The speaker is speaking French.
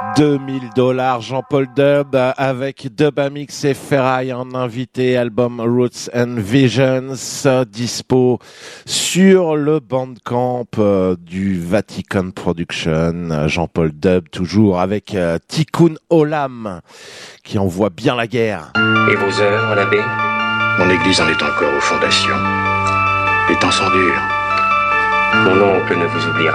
$2000, Jean-Paul Dub avec Dubamix et Ferraille en invité, album Roots and Visions, dispo sur le Bandcamp du Vatican Production. Jean-Paul Dub toujours avec Tikkun Olam qui envoie bien la guerre. Et vos œuvres, l'abbé? Mon église en est encore aux fondations. Les temps sont durs. Mon oncle ne vous oubliera